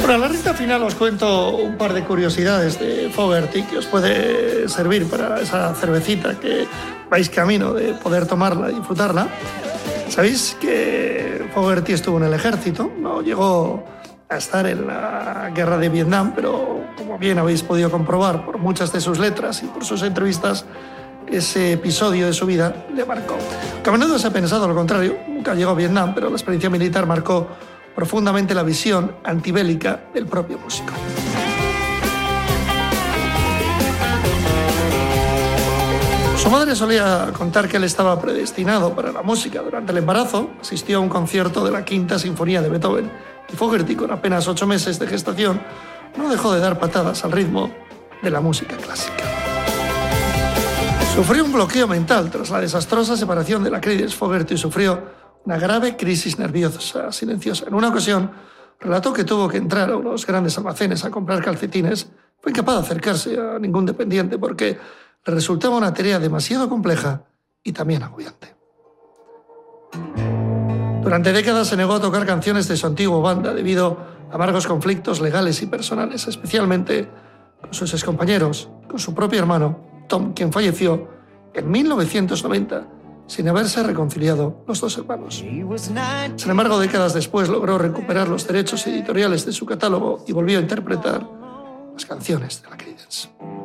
Bueno, a la recta final os cuento un par de curiosidades de Fogerty que os puede servir para esa cervecita que vais camino de poder tomarla y disfrutarla. Sabéis que Fogerty estuvo en el ejército, no llegó a estar en la guerra de Vietnam, pero como bien habéis podido comprobar por muchas de sus letras y por sus entrevistas, ese episodio de su vida le marcó. Que a menudo se ha pensado lo contrario, nunca llegó a Vietnam, pero la experiencia militar marcó profundamente la visión antibélica del propio músico. Su madre solía contar que él estaba predestinado para la música. Durante el embarazo asistió a un concierto de la Quinta Sinfonía de Beethoven y Fogerty, con apenas 8 meses de gestación, no dejó de dar patadas al ritmo de la música clásica. Sufrió un bloqueo mental tras la desastrosa separación de la Creedence. Fogerty sufrió una grave crisis nerviosa silenciosa. En una ocasión, relató que tuvo que entrar a unos grandes almacenes a comprar calcetines. Fue incapaz de acercarse a ningún dependiente porque le resultaba una tarea demasiado compleja y también agobiante. Durante décadas se negó a tocar canciones de su antigua banda debido a amargos conflictos legales y personales, especialmente con sus excompañeros, con su propio hermano, Tom, quien falleció en 1990 sin haberse reconciliado los dos hermanos. Sin embargo, décadas después logró recuperar los derechos editoriales de su catálogo y volvió a interpretar las canciones de la Creedence.